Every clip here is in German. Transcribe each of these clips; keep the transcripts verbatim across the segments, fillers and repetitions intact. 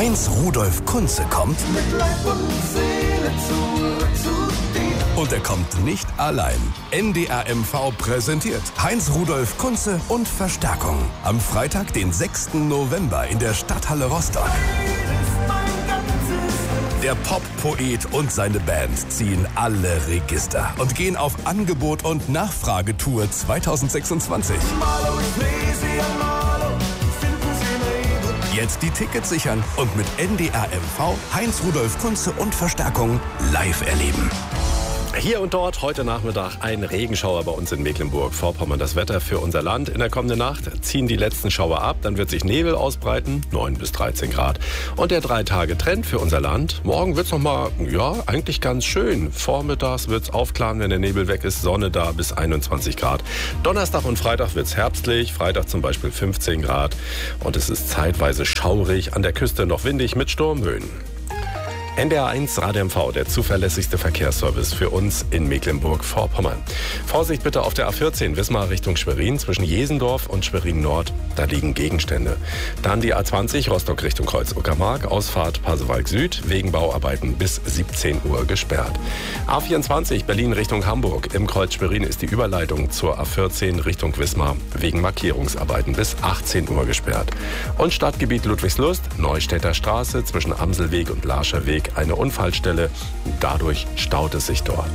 Heinz Rudolf Kunze kommt. Mit Leib und Seele zurück zu dir. Und er kommt nicht allein. N D R M V präsentiert Heinz Rudolf Kunze und Verstärkung. Am Freitag, den sechsten November in der Stadthalle Rostock. Der Pop-Poet und seine Band ziehen alle Register und gehen auf Angebot- und Nachfragetour zweitausendsechsundzwanzig. Jetzt die Tickets sichern und mit N D R M V Heinz Rudolf Kunze und Verstärkung live erleben. Hier und dort heute Nachmittag ein Regenschauer bei uns in Mecklenburg-Vorpommern. Das Wetter für unser Land. In der kommenden Nacht ziehen die letzten Schauer ab. Dann wird sich Nebel ausbreiten, neun bis dreizehn Grad. Und der Drei-Tage-Trend für unser Land. Morgen wird's noch mal, ja, eigentlich ganz schön. Vormittags wird's aufklaren, wenn der Nebel weg ist. Sonne da bis einundzwanzig Grad. Donnerstag und Freitag wird's herbstlich. Freitag zum Beispiel fünfzehn Grad. Und es ist zeitweise schaurig. An der Küste noch windig mit Sturmböen. N D R eins Radio M V, der zuverlässigste Verkehrsservice für uns in Mecklenburg-Vorpommern. Vorsicht bitte auf der A vierzehn Wismar Richtung Schwerin zwischen Jesendorf und Schwerin Nord. Da liegen Gegenstände. Dann die A zwanzig Rostock Richtung Kreuz-Uckermark, Ausfahrt Pasewalk Süd, wegen Bauarbeiten bis siebzehn Uhr gesperrt. A vierundzwanzig Berlin Richtung Hamburg. Im Kreuz Schwerin ist die Überleitung zur A vierzehn Richtung Wismar wegen Markierungsarbeiten bis achtzehn Uhr gesperrt. Und Stadtgebiet Ludwigslust, Neustädter Straße zwischen Amselweg und Larscher Weg eine Unfallstelle. Dadurch staut es sich dort.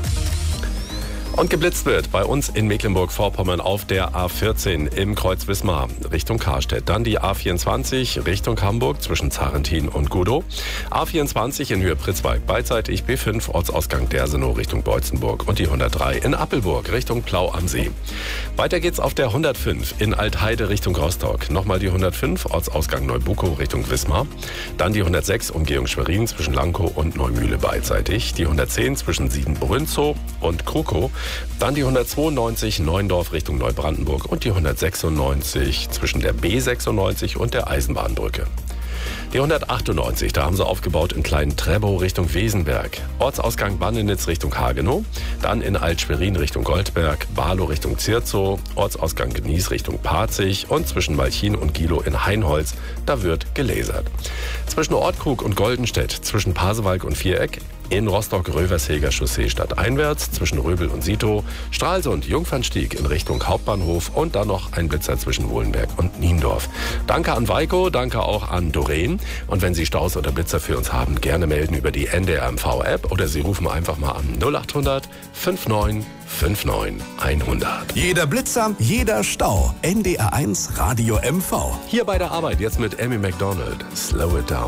Und geblitzt wird bei uns in Mecklenburg-Vorpommern auf der A vierzehn im Kreuz Wismar Richtung Karstedt. Dann die A vierundzwanzig Richtung Hamburg zwischen Zarentin und Gudow. A vierundzwanzig in Höhe Pritzwalk beidseitig, B fünf Ortsausgang Dersenow Richtung Beutzenburg und die hundertdrei in Appelburg Richtung Plau am See. Weiter geht's auf der hundertfünf in Altheide Richtung Rostock. Nochmal die hundertfünf Ortsausgang Neubukow Richtung Wismar. Dann die hundertsechs Umgehung Schwerin zwischen Lankow und Neumühle beidseitig. Die hundertzehn zwischen Siebenbrünzow und Krukow. Dann die hundertzweiundneunzig Neuendorf Richtung Neubrandenburg und die hundertsechsundneunzig zwischen der B sechsundneunzig und der Eisenbahnbrücke. Die hundertachtundneunzig, da haben sie aufgebaut in Kleinen Trebow Richtung Wesenberg. Ortsausgang Bannenitz Richtung Hagenow. Dann in Alt-Schwerin Richtung Goldberg, Barlow Richtung Zierzow, Ortsausgang Gnies Richtung Parzig und zwischen Malchin und Gilow in Hainholz, da wird gelasert. Zwischen Ortkrug und Goldenstedt, zwischen Pasewalk und Viereck, in Rostock-Röversheger Chaussee stadteinwärts, zwischen Röbel und Sitow, Stralsund, Jungfernstieg in Richtung Hauptbahnhof und dann noch ein Blitzer zwischen Wohlenberg und Niendorf. Danke an Weiko, danke auch an Doreen. Und wenn Sie Staus oder Blitzer für uns haben, gerne melden über die N D R M V-App oder Sie rufen einfach mal an null achthundert neunundfünfzig neunundfünfzig hundert. Jeder Blitzer, jeder Stau. N D R eins Radio M V. Hier bei der Arbeit jetzt mit Amy Macdonald. Slow it down.